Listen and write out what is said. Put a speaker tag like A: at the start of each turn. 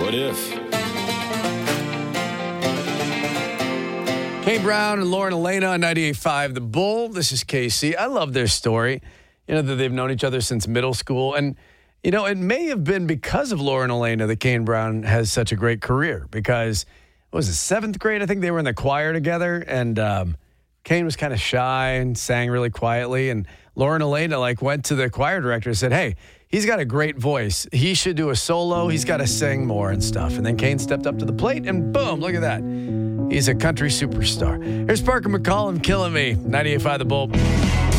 A: What if?
B: Kane Brown and Lauren Elena on 98.5 The Bull. This is Casey. I love their story. You know, that they've known each other since middle school. And, you know, it may have been because of Lauren Elena that Kane Brown has such a great career. Because, what was it, 7th grade? I think they were in the choir together. And Kane was kind of shy and sang really quietly. And Lauren Elena, went to the choir director and said, hey, he's got a great voice. He should do a solo. He's got to sing more and stuff. And then Kane stepped up to the plate, and boom, look at that. He's a country superstar. Here's Parker McCollum, Killing Me, 98.5 The Bull.